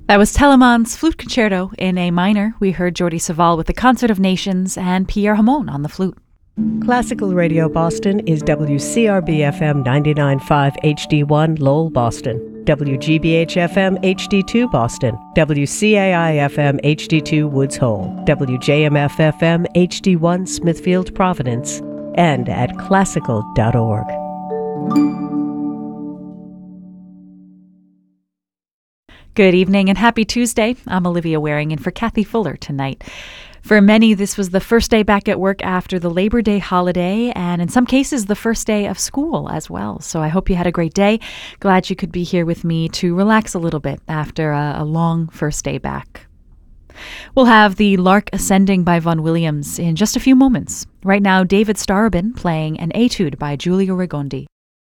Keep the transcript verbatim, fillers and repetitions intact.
That was Telemann's Flute Concerto in A minor. We heard Jordi Savall with the Concert of Nations and Pierre Hamon on the flute. Classical Radio Boston is W C R B F M ninety-nine point five H D one Lowell, Boston, W G B H F M H D two Boston, W C A I F M H D two Woods Hole, W J M F F M H D one Smithfield, Providence, and at classical dot org. Good evening and happy Tuesday. I'm Olivia Waring in for Kathy Fuller tonight. For many, this was the first day back at work after the Labor Day holiday, and in some cases, the first day of school as well. So I hope you had a great day. Glad you could be here with me to relax a little bit after a, a long first day back. We'll have the Lark Ascending by Vaughan Williams in just a few moments. Right now, David Starobin playing an etude by Giulio Rigondi.